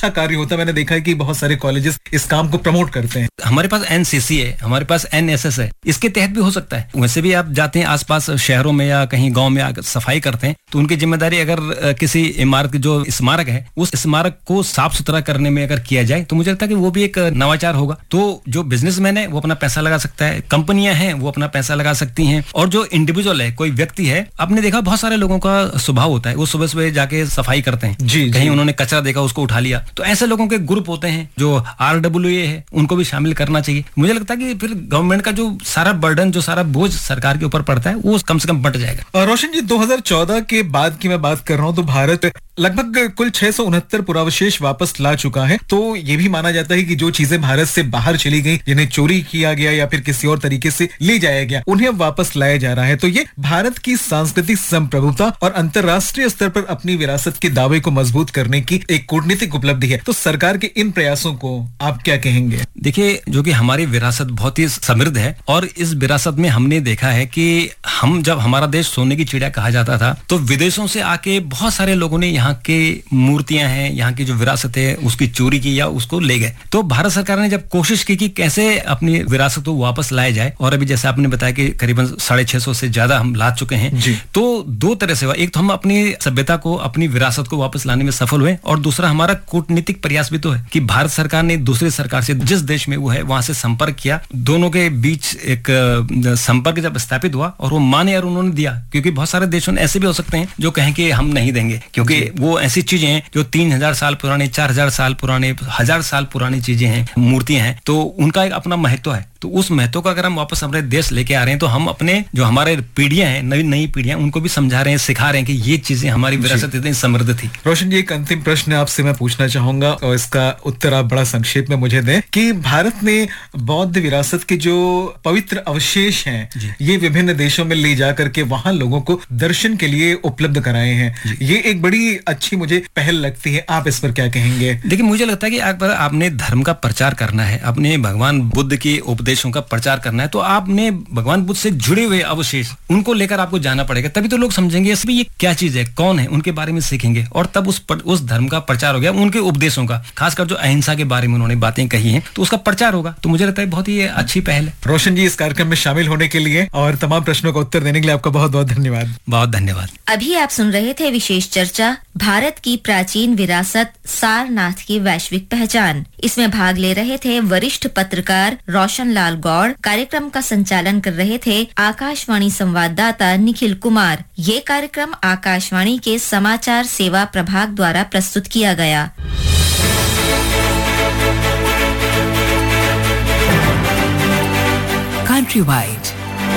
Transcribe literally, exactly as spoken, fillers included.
अच्छा कार्य होता है। मैंने देखा है कि बहुत सारे कॉलेजेस इस काम को प्रमोट करते हैं। हमारे पास एनसीसी है, हमारे पास एनएसएस है, इसके तहत भी हो सकता है। वैसे भी आप जाते हैं आसपास शहरों में या कहीं गांव में आकर सफाई करते हैं, तो उनकी जिम्मेदारी अगर किसी इमारत जो स्मारक है उस स्मारक को साफ सुथरा करने में अगर किया जाए तो मुझे लगता है कि वो भी एक नवाचार होगा। तो जो बिजनेसमैन है वो अपना पैसा लगा सकता है, कंपनियां हैं वो अपना पैसा लगा सकती हैं, और जो इंडिविजुअल है, कोई व्यक्ति है, आपने देखा बहुत सारे लोगों का स्वभाव होता है वो सुबह सुबह जाके सफाई करते हैं, जी, कहीं जी। उन्होंने कचरा देखा उसको उठा लिया। तो ऐसे लोगों के ग्रुप होते हैं जो आरडब्ल्यूए है, उनको भी शामिल करना चाहिए। मुझे लगता है कि फिर गवर्नमेंट का जो सारा बर्डन, जो सारा बोझ सरकार के ऊपर पड़ता है वो कम से कम बंट जाएगा। रोशन जी, दो हज़ार चौदह के बाद की मैं बात कर रहा हूं तो भारत लगभग कुल छह सौ उनहत्तर पुरावशेष वापस ला चुका है। तो ये भी माना जाता है कि जो चीजें भारत से बाहर चली गई, जिन्हें चोरी किया गया या फिर किसी और तरीके से ले जाया गया, उन्हें वापस लाया जा रहा है। तो ये भारत की सांस्कृतिक संप्रभुता और अंतर्राष्ट्रीय स्तर पर अपनी विरासत के दावे को मजबूत करने की एक कूटनीतिक उपलब्धि है। तो सरकार के इन प्रयासों को आप क्या कहेंगे? देखिए, जो कि हमारी विरासत बहुत ही समृद्ध है, और इस विरासत में हमने देखा है कि हम जब हमारा देश सोने की चिड़िया कहा जाता था तो विदेशों से आके बहुत सारे लोगों ने यहाँ के मूर्तियां हैं, यहाँ की जो विरासत है उसकी चोरी की या उसको ले गए। तो भारत सरकार ने जब कोशिश की कि कैसे अपनी विरासत को वापस लाया जाए, और अभी जैसे आपने बताया कि करीबन साढ़े छह सौ से ज्यादा हम ला चुके हैं, तो दो तरह से हुआ। एक तो हम अपनी सभ्यता को, अपनी विरासत को वापस लाने में सफल हुए, और दूसरा हमारा कूटनीतिक प्रयास भी तो है कि भारत सरकार ने दूसरी सरकार से जिस देश में वो है वहां से संपर्क किया, दोनों के बीच एक संपर्क जब स्थापित हुआ और वो माने और उन्होंने दिया। क्योंकि बहुत सारे देशों ऐसे भी हो सकते हैं जो कहें कि हम नहीं देंगे, क्योंकि वो ऐसी चीजें हैं जो तीन हजार साल पुराने, चार हजार साल पुराने, हजार साल पुरानी चीजें हैं, मूर्तियां हैं, तो उनका एक अपना महत्व है। तो उस महत्व को अगर हम वापस हमारे देश लेके आ रहे हैं तो हम अपने जो हमारे पीढ़ियां हैं, नई नई पीढ़ियां, उनको भी समझा रहे हैं, सिखा रहे हैं कि ये चीजें हमारी विरासत इतनी समृद्ध थी। रोशन जी, एक अंतिम प्रश्न आपसे मैं पूछना चाहूंगा और इसका उत्तर आप बड़ा संक्षेप में मुझे दें कि भारत ने बौद्ध विरासत के जो पवित्र अवशेष हैं ये विभिन्न देशों में ले जाकर के वहां लोगों को दर्शन के लिए उपलब्ध कराए हैं। ये एक बड़ी अच्छी मुझे पहल लगती है। आप इस पर क्या कहेंगे? देखिए, मुझे लगता है कि अगर आपने धर्म का प्रचार करना है, अपने भगवान बुद्ध के उपदेशों का प्रचार करना है, तो आपने भगवान बुद्ध से जुड़े हुए अवशेष उनको लेकर आपको जाना पड़ेगा। तभी तो लोग समझेंगे इसमें ये क्या चीज है, कौन है, उनके बारे में सीखेंगे, और तब उस पर, उस धर्म का प्रचार हो गया, उनके उपदेशों का, खासकर जो अहिंसा के बारे में उन्होंने बातें कही हैं, तो उसका प्रचार होगा। तो मुझे लगता है बहुत ही अच्छी पहल है। रोशन जी, इस कार्यक्रम में शामिल होने के लिए और तमाम प्रश्नों का उत्तर देने के लिए आपका बहुत बहुत धन्यवाद। बहुत धन्यवाद। अभी आप सुन रहे थे विशेष चर्चा, भारत की प्राचीन विरासत, सारनाथ की वैश्विक पहचान। इसमें भाग ले रहे थे वरिष्ठ पत्रकार रोशन लाल गौड़। कार्यक्रम का संचालन कर रहे थे आकाशवाणी संवाददाता निखिल कुमार। ये कार्यक्रम आकाशवाणी के समाचार सेवा प्रभाग द्वारा प्रस्तुत किया गया। Countrywide